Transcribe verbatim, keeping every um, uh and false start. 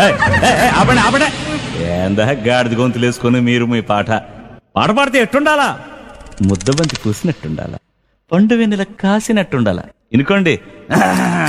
ఆపండి ఆపండి. ఏందా గాడిద గొంతులు వేసుకొని మీరు మీ పాట పాట పాడితే ఎట్టుండాలా? ముద్దబంతి పూసినట్టుండాలా, పండు వెన్నెల కాసినట్టుండాలా. ఇనుకోండి.